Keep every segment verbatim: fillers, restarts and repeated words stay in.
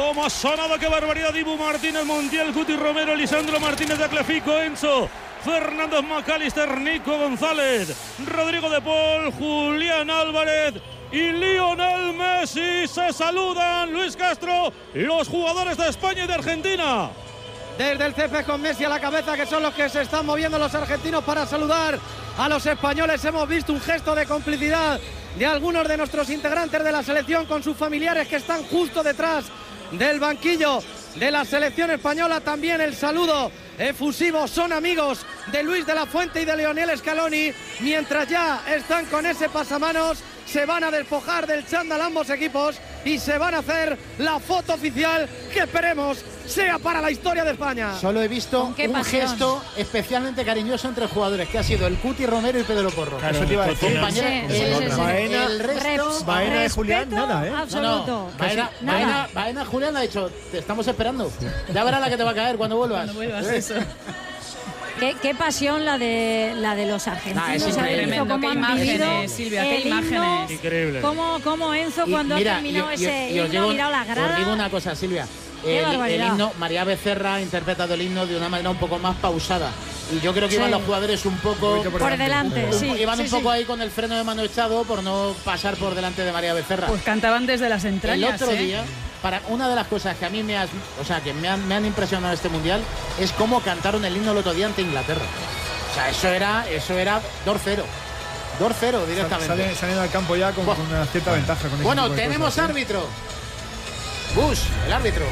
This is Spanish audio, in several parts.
Cómo ha sonado, qué barbaridad. Dibu Martínez, Montiel, Guti Romero, Lisandro Martínez de Clefico, Enzo Fernández, McAllister, Nico González, Rodrigo de Paul, Julián Álvarez y Lionel Messi. Se saludan, Luis Castro, los jugadores de España y de Argentina. Desde el césped con Messi a la cabeza, que son los que se están moviendo los argentinos para saludar a los españoles. Hemos visto un gesto de complicidad de algunos de nuestros integrantes de la selección con sus familiares que están justo detrás del banquillo de la selección española. También el saludo efusivo, son amigos de Luis de la Fuente y de Lionel Scaloni, mientras ya están con ese pasamanos, se van a despojar del chándal ambos equipos y se van a hacer la foto oficial que esperemos sea para la historia de España. Solo he visto un pasión. gesto especialmente cariñoso entre jugadores, que ha sido el Cuti Romero y Pedro Porro. Claro, eso te iba a decir. Compañera, sí, el, sí, sí, el, sí. Baena, el resto... Baena de Julián, nada, ¿eh? Absoluto. No, no, Baena, Nada. Baena, Baena, Julián le ha dicho, te estamos esperando. Ya verás la que te va a caer cuando vuelvas. Cuando vuelvas, eso. Qué, qué pasión la de la de los argentinos. Nah, es ¿Habéis increíble. visto cómo Qué han imágenes, vivido Silvia, qué el himno? imágenes. Increíble. Cómo, cómo Enzo Y cuando mira, ha terminado y- y- ese y os himno digo ha un- mirado la Os grada. digo una cosa, Silvia. Qué El, el barbaridad. himno, María Becerra ha interpretado el himno de una manera un poco más pausada. Y yo creo que Sí. iban los jugadores un poco... Por Por delante, un- sí. iban sí, un sí. poco ahí con el freno de mano echado por no pasar por delante de María Becerra. Pues cantaban desde las El entrañas. otro ¿eh? día, para una de las cosas que a mí me, has, o sea, que me, han, me han impresionado en este mundial es cómo cantaron el himno el otro día ante Inglaterra. O sea, eso era, eso era dos cero. dos cero directamente. Salen, salen al campo ya con, Buah. con una cierta ventaja. Con ese Bueno, tipo de tenemos cosas, ¿eh? árbitro. Bush, el árbitro.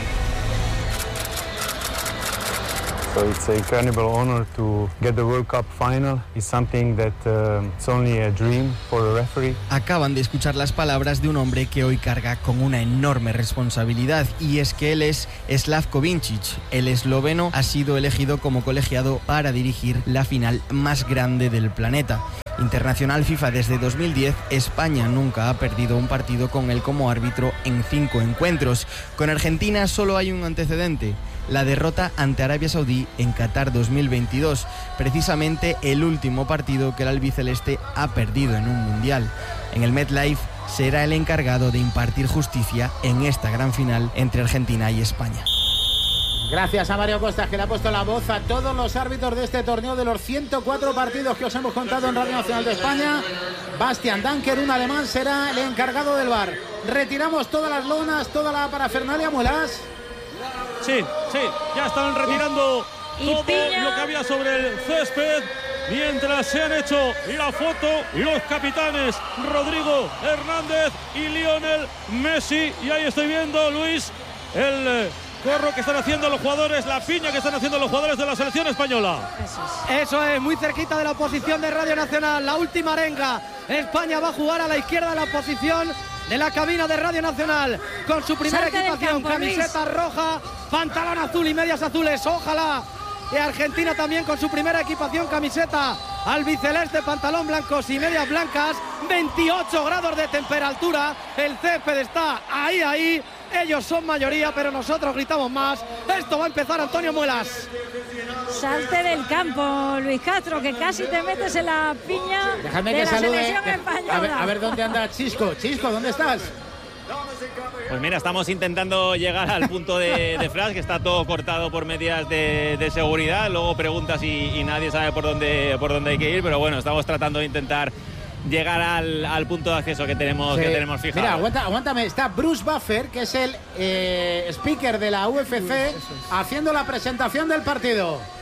So it's an incredible honor to get the World Cup final. It's something that um, it's only a dream for a referee. Acaban de escuchar las palabras de un hombre que hoy carga con una enorme responsabilidad, y es que él es Slavko Vincic. El esloveno ha sido elegido como colegiado para dirigir la final más grande del planeta. Internacional FIFA desde dos mil diez, España nunca ha perdido un partido con él como árbitro en cinco encuentros. Con Argentina solo hay un antecedente: la derrota ante Arabia Saudí en Qatar dos mil veintidós, precisamente el último partido que el albiceleste ha perdido en un mundial. En el MetLife será el encargado de impartir justicia en esta gran final entre Argentina y España. Gracias a Mario Costas, que le ha puesto la voz a todos los árbitros de este torneo, de los ciento cuatro partidos que os hemos contado en Radio Nacional de España. Bastian Danker, un alemán, será el encargado del V A R. Retiramos todas las lonas, toda la parafernalia, Muelas. Sí, sí, ya están retirando Y todo Piña. lo que había sobre el césped, mientras se han hecho la foto los capitanes Rodrigo Hernández y Lionel Messi. Y ahí estoy viendo, Luis, el eh, corro que están haciendo los jugadores, la piña que están haciendo los jugadores de la selección española. Eso es, muy cerquita de la posición de Radio Nacional. La última arenga. España va a jugar a la izquierda de la posición de la cabina de Radio Nacional, con su primera Salte del equipación, campo, camiseta roja, pantalón azul y medias azules. Ojalá. Y Argentina también con su primera equipación, camiseta albiceleste, pantalón blancos y medias blancas. veintiocho grados de temperatura. El césped está ahí, ahí. Ellos son mayoría, pero nosotros gritamos más. Esto va a empezar, Antonio Muelas. Salte del campo, Luis Castro, que casi te metes en la piña Déjame de que la salude. selección de- española. a, ver, a ver dónde anda Chisco. Chisco, ¿dónde estás? Pues mira, estamos intentando llegar al punto de, de Flash, que está todo cortado por medidas de, de seguridad. Luego preguntas y, y nadie sabe por dónde, por dónde hay que ir, pero bueno, estamos tratando de intentar llegar al, al punto de acceso que tenemos, Sí. que tenemos fijado. Mira, aguanta, aguántame. Está Bruce Buffer, que es el eh, speaker de la U F C, haciendo la presentación del partido.